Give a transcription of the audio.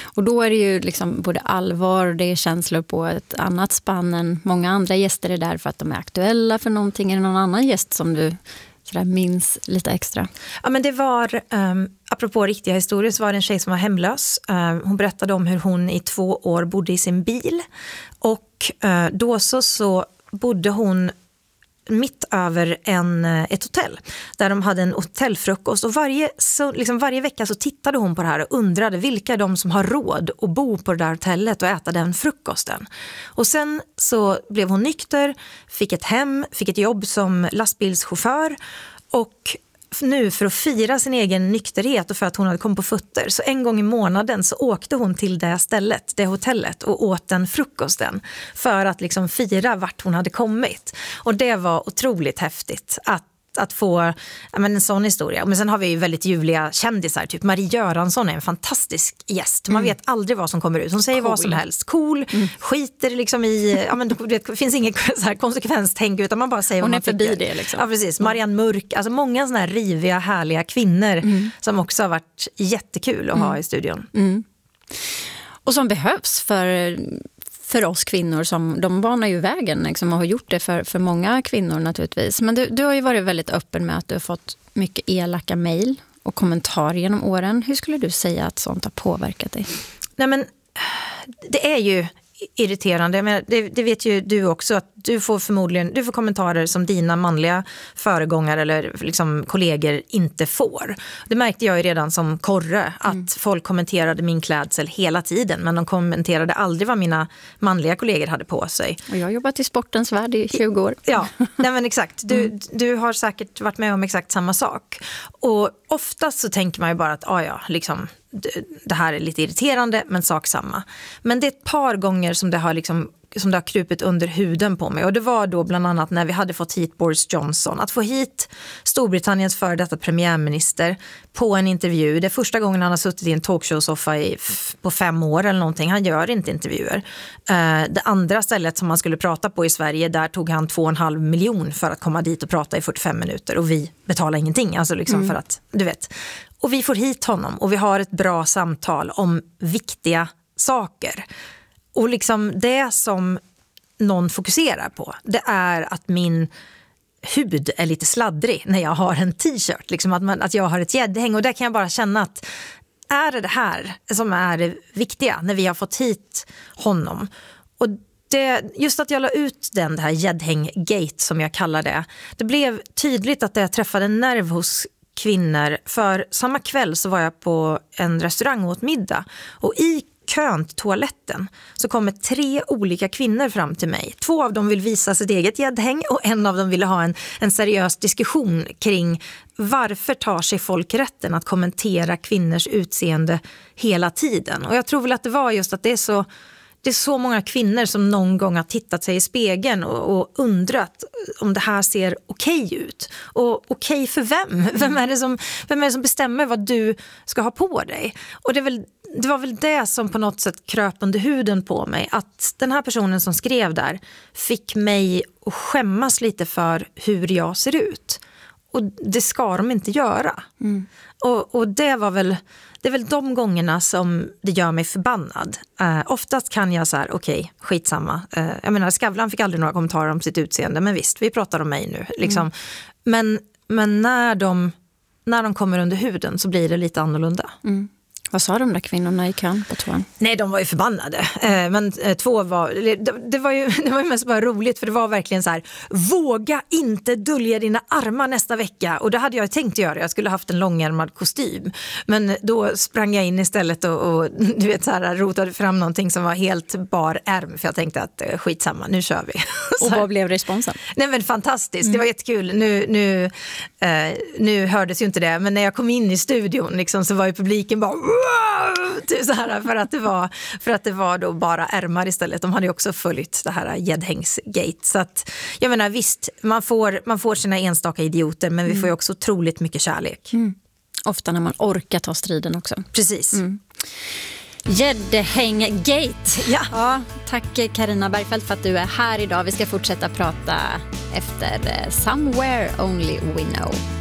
Och då är det ju liksom både allvar och det är känslor på ett annat spann än många andra gäster är där för att de är aktuella för någonting. Är det någon annan gäst som du sådär minns lite extra? Ja, men det var, apropå riktiga historier, så var det en tjej som var hemlös. Hon berättade om hur hon i 2 år bodde i sin bil. Och då så bodde hon mitt över ett hotell där de hade en hotellfrukost, och varje vecka så tittade hon på det här och undrade vilka är de som har råd att bo på det där hotellet och äta den frukosten. Och sen så blev hon nykter, fick ett jobb som lastbilschaufför, och nu för att fira sin egen nykterhet och för att hon hade kommit på fötter, så en gång i månaden så åkte hon till det stället, det hotellet, och åt den frukosten för att liksom fira vart hon hade kommit. Och det var otroligt häftigt att få en sån historia. Men sen har vi ju väldigt ljuvliga kändisar, typ Marie Göransson är en fantastisk gäst. Man vet aldrig vad som kommer ut. Hon säger vad som helst. Skiter liksom i, det finns ingen så här konsekvenstänk, utan man bara säger hon vad är man förbi tycker. det liksom. Ja, precis. Marianne Mörk, alltså många såna här riviga, härliga kvinnor som också har varit jättekul att ha i studion. Och som behövs för oss kvinnor, som de banar ju vägen liksom, och har gjort det för många kvinnor naturligtvis. Men du har ju varit väldigt öppen med att du har fått mycket elaka mejl och kommentarer genom åren. Hur skulle du säga att sånt har påverkat dig? Nej, men det är ju irriterande. Jag menar, det vet ju du också, att du får kommentarer som dina manliga föregångare eller liksom kollegor inte får. Det märkte jag ju redan som korre, att folk kommenterade min klädsel hela tiden, men de kommenterade aldrig vad mina manliga kollegor hade på sig. Och jag har jobbat i sportens värld i 20 år. Ja, nej men exakt. Du har säkert varit med om exakt samma sak. Och oftast så tänker man ju bara att liksom, det här är lite irriterande, men sak samma. Men det är ett par gånger som det har krupit under huden på mig. Och det var då bland annat när vi hade fått hit Boris Johnson. Att få hit Storbritanniens före detta premiärminister på en intervju. Det är första gången han har suttit i en talkshow-soffa på 5 år eller någonting. Han gör inte intervjuer. Det andra stället som man skulle prata på i Sverige, där tog han 2,5 miljoner för att komma dit och prata i 45 minuter. Och vi betalar ingenting. Alltså liksom för att, du vet. Och vi får hit honom och vi har ett bra samtal om viktiga saker. Och liksom det som någon fokuserar på, det är att min hud är lite sladdrig när jag har en t-shirt. Liksom att jag har ett gäddhäng, och där kan jag bara känna att är det här som är det viktiga när vi har fått hit honom. Och just att jag la ut det här gäddhäng-gate som jag kallar det, det blev tydligt att det träffade en nerv hos kvinnor. För samma kväll så var jag på en restaurang och åt middag, och i kön till toaletten så kommer 3 olika kvinnor fram till mig. 2 av dem vill visa sitt eget gäddhäng, och en av dem ville ha en seriös diskussion kring varför tar sig folk rätten att kommentera kvinnors utseende hela tiden. Och jag tror väl att det var just att det är så många kvinnor som någon gång har tittat sig i spegeln och undrat om det här ser okej ut. Och okej för vem? Vem är det som bestämmer vad du ska ha på dig? Och det var väl det som på något sätt kröp under huden på mig. Att den här personen som skrev där fick mig att skämmas lite för hur jag ser ut. Och det ska de inte göra. Och det är väl de gångerna som det gör mig förbannad. Oftast kan jag så här, okej, skitsamma. Jag menar, Skavlan fick aldrig några kommentarer om sitt utseende, men visst, vi pratar om mig nu. Liksom. Men när de kommer under huden så blir det lite annorlunda. Vad sa de där kvinnorna i kön på toan? Nej, de var ju förbannade. Men 2 var... Det var ju mest bara roligt, för det var verkligen så här: våga inte dölja dina armar nästa vecka. Och det hade jag tänkt göra. Jag skulle haft en långärmad kostym. Men då sprang jag in istället och du vet, så här, rotade fram någonting som var helt bar ärm. För jag tänkte att skitsamma, nu kör vi. Och vad blev responsen? Nej, men fantastiskt. Det var jättekul. Nu hördes ju inte det. Men när jag kom in i studion liksom, så var ju publiken bara... Så här, för att det var då bara ärmar istället. De hade ju också följt det här gäddhängsgate. Så att, jag menar, visst, man får sina enstaka idioter, men vi får ju också otroligt mycket kärlek. Ofta när man orkar ta striden också. Precis. Gäddhänggate. Ja, tack Carina Bergfeldt för att du är här idag. Vi ska fortsätta prata efter Somewhere Only We Know.